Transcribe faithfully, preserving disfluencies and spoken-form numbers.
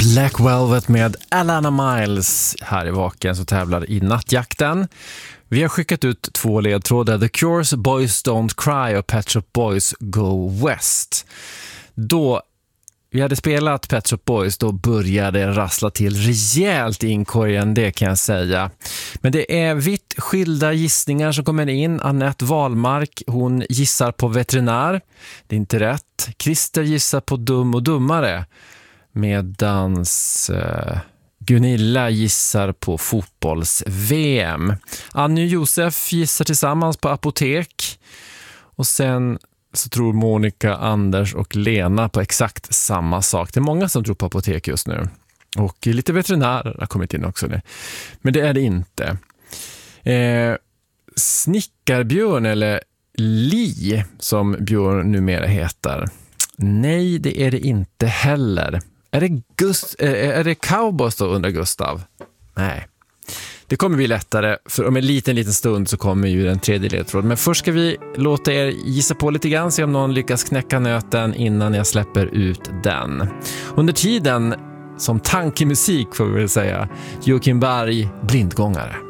Black Velvet med Alana Miles här i Vaken som tävlar i nattjakten. Vi har skickat ut två ledtrådar, The Cure's Boys Don't Cry och Pet Shop Boys Go West. Då vi hade spelat Pet Shop Boys, då började det rassla till rejält i inkorgen, det kan jag säga. Men det är vitt skilda gissningar som kommer in. Annette Wahlmark, hon gissar på veterinär. Det är inte rätt. Christer gissar på Dum och dummare. Medans eh, Gunilla gissar på fotbolls-V M. Annie och Josef gissar tillsammans på apotek. Och sen så tror Monica, Anders och Lena på exakt samma sak. Det är många som tror på apotek just nu. Och lite veterinärer har kommit in också. Men det är det inte. Eh, Snickarbjörn eller Li som Björn numera heter. Nej, det är det inte heller. Är det, Gust- är det Cowboys då, undrar Gustav? Nej. Det kommer bli lättare, för om en liten, liten stund så kommer ju den tredje ledtråden. Men först ska vi låta er gissa på lite grann, se om någon lyckas knäcka nöten innan jag släpper ut den. Under tiden, som tankemusik får vi väl säga, Joakim Berg, Blindgångare.